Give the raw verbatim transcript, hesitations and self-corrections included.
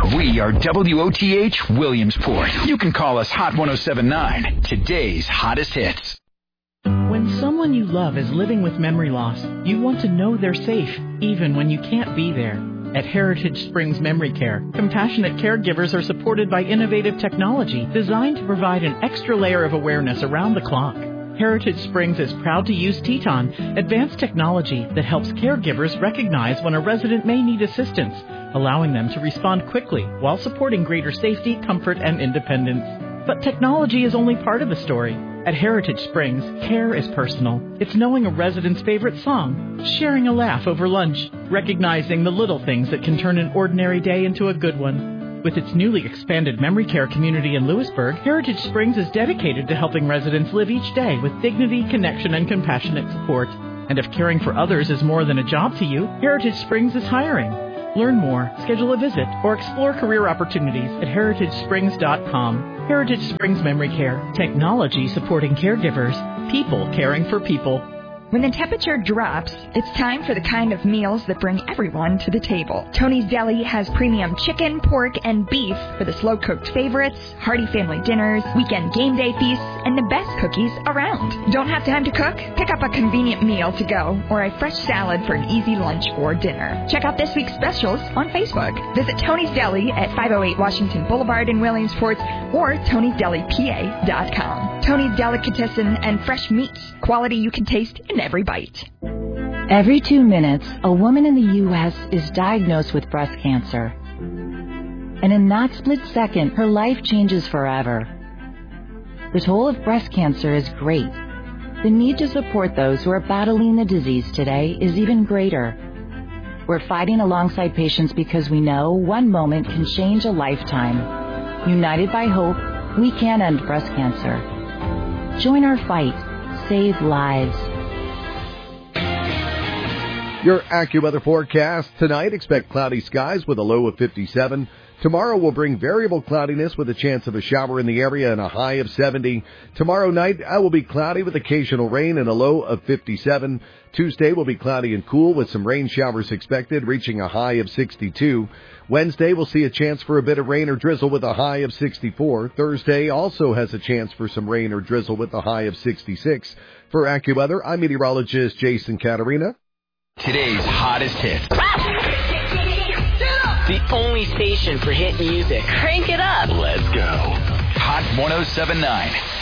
We are W O T H Williamsport. You can call us Hot one oh seven point nine, today's hottest hits. When someone you love is living with memory loss, you want to know they're safe, even when you can't be there. At Heritage Springs Memory Care, compassionate caregivers are supported by innovative technology designed to provide an extra layer of awareness around the clock. Heritage Springs is proud to use Teton, advanced technology that helps caregivers recognize when a resident may need assistance, allowing them to respond quickly while supporting greater safety, comfort, and independence. But technology is only part of the story. At Heritage Springs, care is personal. It's knowing a resident's favorite song, sharing a laugh over lunch, recognizing the little things that can turn an ordinary day into a good one. With its newly expanded memory care community in Lewisburg, Heritage Springs is dedicated to helping residents live each day with dignity, connection, and compassionate support. And if caring for others is more than a job to you, Heritage Springs is hiring. Learn more, schedule a visit, or explore career opportunities at heritage springs dot com. Heritage Springs Memory Care. Technology supporting caregivers. People caring for people. When the temperature drops, it's time for the kind of meals that bring everyone to the table. Tony's Deli has premium chicken, pork, and beef for the slow-cooked favorites, hearty family dinners, weekend game day feasts, and the best cookies around. Don't have time to cook? Pick up a convenient meal to go or a fresh salad for an easy lunch or dinner. Check out this week's specials on Facebook. Visit Tony's Deli at five oh eight Washington Boulevard in Williamsport or tonys deli p a dot com. Tony's Delicatessen and fresh meats. Quality you can taste in every bite. Every two minutes, a woman in the U S is diagnosed with breast cancer. And in that split second, her life changes forever. The toll of breast cancer is great. The need to support those who are battling the disease today is even greater. We're fighting alongside patients because we know one moment can change a lifetime. United by hope, we can end breast cancer. Join our fight. Save lives. Your AccuWeather forecast tonight, expect cloudy skies with a low of fifty-seven. Tomorrow will bring variable cloudiness with a chance of a shower in the area and a high of seventy. Tomorrow night uh, will be cloudy with occasional rain and a low of fifty-seven. Tuesday will be cloudy and cool with some rain showers expected, reaching a high of sixty-two. Wednesday will see a chance for a bit of rain or drizzle with a high of sixty-four. Thursday also has a chance for some rain or drizzle with a high of sixty-six. For AccuWeather, I'm meteorologist Jason Caterina. Today's hottest hits. The only station for hit music. Crank it up. Let's go. Hot one oh seven point nine.